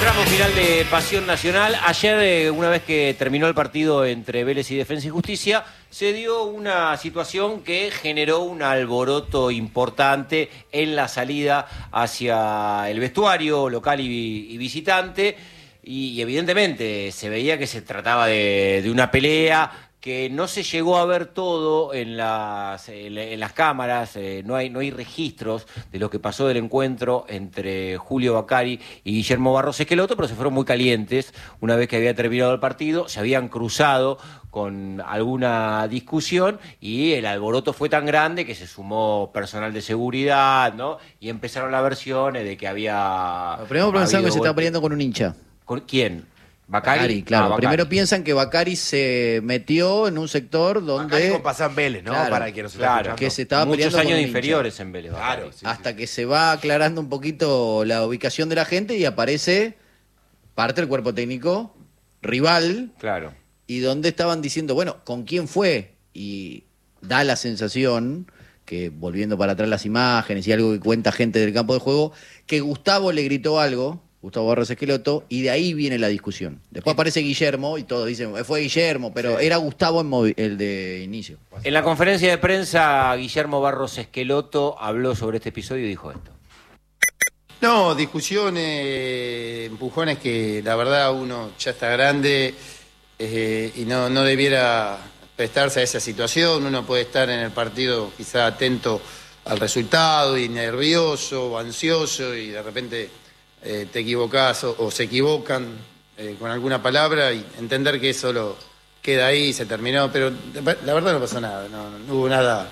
Tramo final de Pasión Nacional. Ayer, una vez que terminó el partido entre Vélez y Defensa y Justicia, se dio una situación que generó un alboroto importante en la salida hacia el vestuario local y visitante. Y evidentemente se veía que se trataba de una pelea que no se llegó a ver todo en las cámaras, no hay registros de lo que pasó del encuentro entre Julio Bacari y Guillermo Barros Esqueloto, pero se fueron muy calientes una vez que había terminado el partido, se habían cruzado con alguna discusión y el alboroto fue tan grande que se sumó personal de seguridad, ¿no? Y empezaron las versiones de que había... Primero pensaron que se estaba peleando con un hincha. ¿Con quién? Bacari, claro. Bacari. Primero piensan que Bacari se metió en un sector donde... Bacari como pasa en Vélez, ¿no? Claro, para que no se claro, que se estaba muchos peleando años con un inferiores hincha. en Vélez. Claro, Bacari. sí, Hasta que se va aclarando un poquito la ubicación de la gente y aparece parte del cuerpo técnico rival. Claro. Y donde estaban diciendo, bueno, ¿con quién fue? Y da la sensación que, volviendo para atrás las imágenes y algo que cuenta gente del campo de juego, que Gustavo le gritó algo, Gustavo Barros Esqueloto, y de ahí viene la discusión. Después aparece Guillermo y todos dicen, fue Guillermo, pero era Gustavo el de inicio. En la conferencia de prensa, Guillermo Barros Esqueloto habló sobre este episodio y dijo esto. No, discusiones, empujones que la verdad uno ya está grande y no debiera prestarse a esa situación. Uno puede estar en el partido quizá atento al resultado y nervioso o ansioso y de repente te equivocás o se equivocan con alguna palabra y entender que eso lo queda ahí y se terminó. Pero la verdad no pasó nada, no hubo nada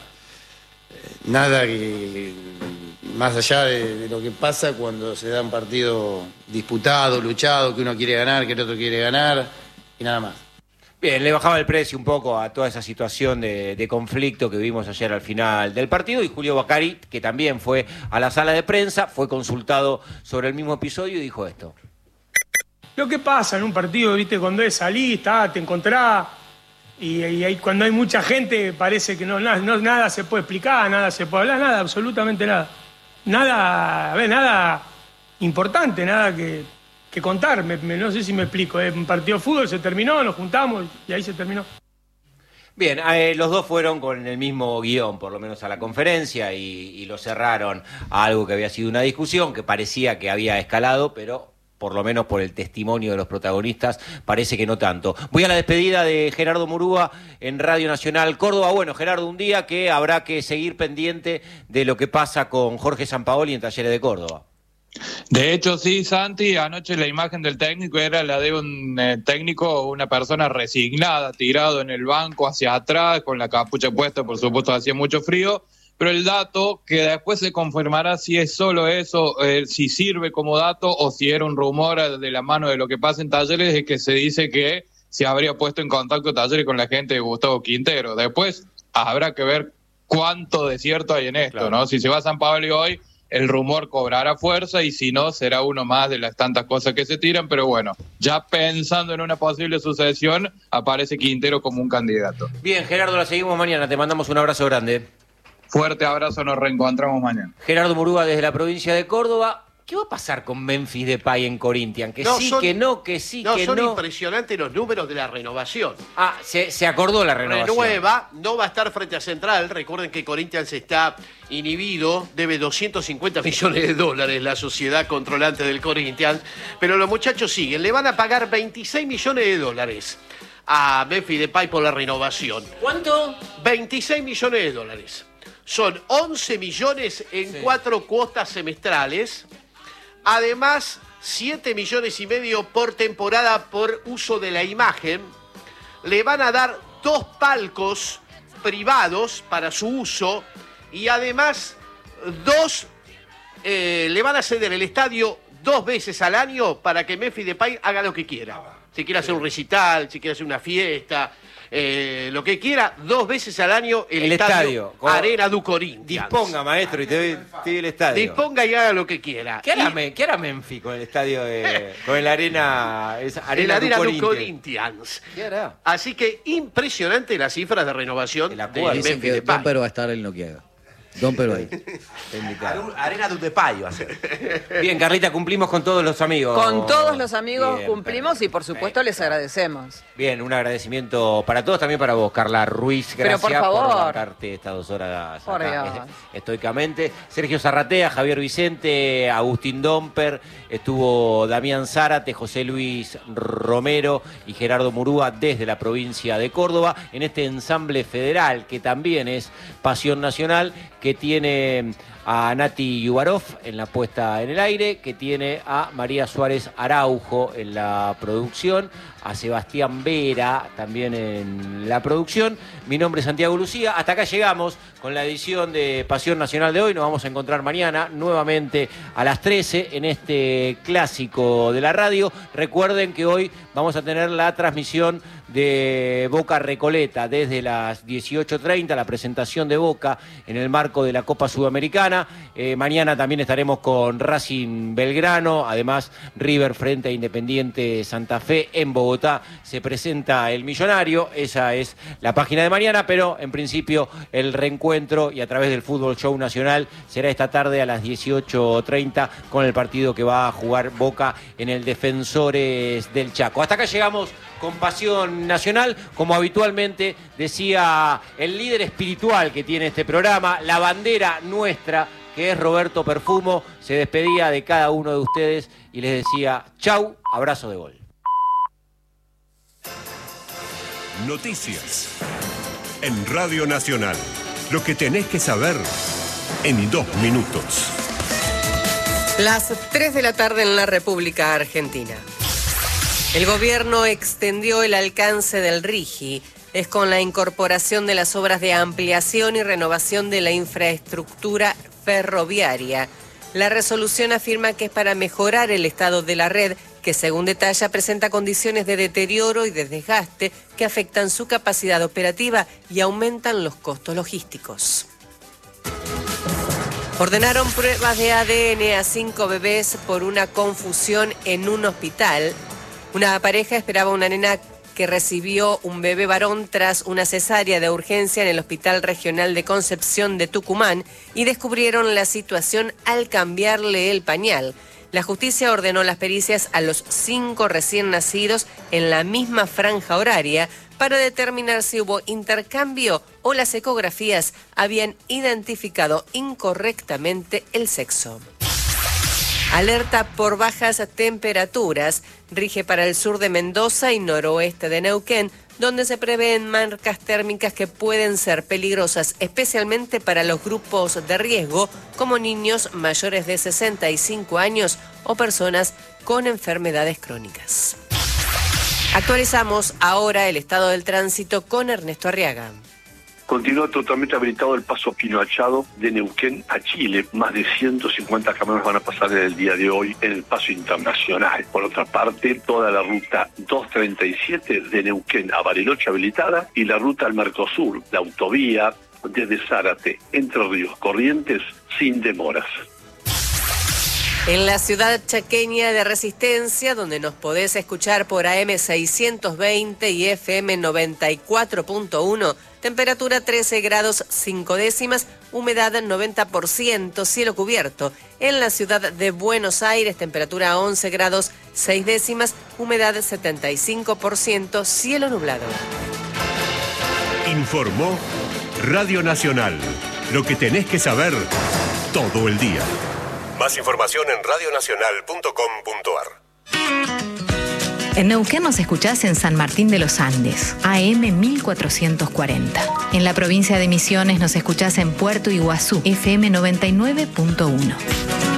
que... Más allá de lo que pasa cuando se da un partido disputado, luchado, que uno quiere ganar, que el otro quiere ganar, y nada más. Bien, le bajaba el precio un poco a toda esa situación de conflicto que vimos ayer al final del partido. Y Julio Bacari, que también fue a la sala de prensa, fue consultado sobre el mismo episodio y dijo esto. Lo que pasa en un partido, viste, cuando es salir, te encontrás, y cuando hay mucha gente parece que nada se puede explicar, nada se puede hablar, nada, absolutamente nada. Nada importante, nada que contar. No sé si me explico. Un partido de fútbol se terminó, nos juntamos y ahí se terminó. Bien, los dos fueron con el mismo guión, por lo menos a la conferencia, y lo cerraron a algo que había sido una discusión, que parecía que había escalado, pero por lo menos por el testimonio de los protagonistas, parece que no tanto. Voy a la despedida de Gerardo Murúa en Radio Nacional Córdoba. Bueno, Gerardo, un día que habrá que seguir pendiente de lo que pasa con Jorge Sampaoli en Talleres de Córdoba. De hecho, sí, Santi, anoche la imagen del técnico era la de un técnico, una persona resignada, tirado en el banco hacia atrás, con la capucha puesta, por supuesto hacía mucho frío, pero el dato, que después se confirmará si es solo eso, si sirve como dato o si era un rumor de la mano de lo que pasa en Talleres, es que se dice que se habría puesto en contacto Talleres con la gente de Gustavo Quintero. Después habrá que ver cuánto de cierto hay en esto, claro, ¿no? Si se va a San Pablo hoy, el rumor cobrará fuerza y si no, será uno más de las tantas cosas que se tiran, pero bueno, ya pensando en una posible sucesión, aparece Quintero como un candidato. Bien, Gerardo, la seguimos mañana, te mandamos un abrazo grande. Fuerte abrazo, nos reencontramos mañana. Gerardo Murúa desde la provincia de Córdoba. ¿Qué va a pasar con Memphis Depay en Corinthians? Que sí, que no, que sí, que no. Son impresionantes los números de la renovación. Ah, se acordó la renovación. Renueva, no va a estar frente a Central. Recuerden que Corinthians está inhibido, debe 250 millones de dólares la sociedad controlante del Corinthians. Pero los muchachos siguen, le van a pagar 26 millones de dólares a Memphis Depay por la renovación. ¿Cuánto? 26 millones de dólares. Son 11 millones en 4 cuotas semestrales. Además, 7 millones y medio por temporada por uso de la imagen. Le van a dar 2 palcos privados para su uso. Y además, le van a ceder el estadio 2 veces al año para que Memphis Depay haga lo que quiera. Si quiere hacer un recital, si quiere hacer una fiesta... lo que quiera, 2 veces al año el estadio Arena du Corinthians. Disponga, maestro, y te doy el estadio. Disponga y haga lo que quiera. ¿Qué hará Memphis con el estadio con la arena du Corinthians? ¿Qué hará? Así que impresionante las cifras de renovación de Dicen que Pomper va a estar en lo que haga. Don Pedro ahí. Arena Dutepay va a ser. Bien, Carlita, cumplimos con todos los amigos. Con todos los amigos Bien, cumplimos y por supuesto les agradecemos. Bien, un agradecimiento para todos, también para vos, Carla Ruiz. Pero Gracias por favor. bancarte estas 2 horas Por acá, Dios. estoicamente. Sergio Zarratea, Javier Vicente, Agustín Domper, estuvo Damián Zárate, José Luis Romero y Gerardo Murúa desde la provincia de Córdoba, en este ensamble federal que también es Pasión Nacional, que tiene a Nati Yubarov en la puesta en el aire, que tiene a María Suárez Araujo en la producción, a Sebastián Vera también en la producción. Mi nombre es Santiago Lucía. Hasta acá llegamos con la edición de Pasión Nacional de hoy. Nos vamos a encontrar mañana nuevamente a las 13 en este clásico de la radio. Recuerden que hoy vamos a tener la transmisión de Boca Recoleta desde las 18:30, la presentación de Boca en el marco de la Copa Sudamericana. Mañana también estaremos con Racing Belgrano, además River frente a Independiente Santa Fe en Bogotá. Se presenta el Millonario, esa es la página de mañana, pero en principio el reencuentro y a través del Fútbol Show Nacional será esta tarde a las 18:30 con el partido que va a jugar Boca en el Defensores del Chaco. Hasta acá llegamos con Pasión Nacional, como habitualmente decía el líder espiritual que tiene este programa, la bandera nuestra, que es Roberto Perfumo, se despedía de cada uno de ustedes y les decía chau, abrazo de gol. Noticias en Radio Nacional. Lo que tenés que saber en 2 minutos. Las 3 de la tarde en la República Argentina. El gobierno extendió el alcance del RIGI. Es con la incorporación de las obras de ampliación y renovación de la infraestructura ferroviaria. La resolución afirma que es para mejorar el estado de la red, que según detalla presenta condiciones de deterioro y de desgaste que afectan su capacidad operativa y aumentan los costos logísticos. Ordenaron pruebas de ADN a 5 bebés por una confusión en un hospital. Una pareja esperaba una nena que recibió un bebé varón tras una cesárea de urgencia en el Hospital Regional de Concepción de Tucumán y descubrieron la situación al cambiarle el pañal. La justicia ordenó las pericias a los 5 recién nacidos en la misma franja horaria para determinar si hubo intercambio o las ecografías habían identificado incorrectamente el sexo. Alerta por bajas temperaturas rige para el sur de Mendoza y noroeste de Neuquén, donde se prevén marcas térmicas que pueden ser peligrosas, especialmente para los grupos de riesgo, como niños mayores de 65 años o personas con enfermedades crónicas. Actualizamos ahora el estado del tránsito con Ernesto Arriaga. Continúa totalmente habilitado el paso Pino Achado de Neuquén a Chile. Más de 150 camiones van a pasar en el día de hoy en el paso internacional. Por otra parte, toda la ruta 237 de Neuquén a Bariloche habilitada y la ruta al Mercosur, la autovía desde Zárate, Entre Ríos, Corrientes, sin demoras. En la ciudad chaqueña de Resistencia, donde nos podés escuchar por AM 620 y FM 94.1, temperatura 13 grados 5 décimas, humedad 90%, cielo cubierto. En la ciudad de Buenos Aires, temperatura 11 grados 6 décimas, humedad 75%, cielo nublado. Informó Radio Nacional. Lo que tenés que saber todo el día. Más información en radionacional.com.ar. En Neuquén nos escuchás en San Martín de los Andes, AM 1440. En la provincia de Misiones nos escuchás en Puerto Iguazú, FM 99.1.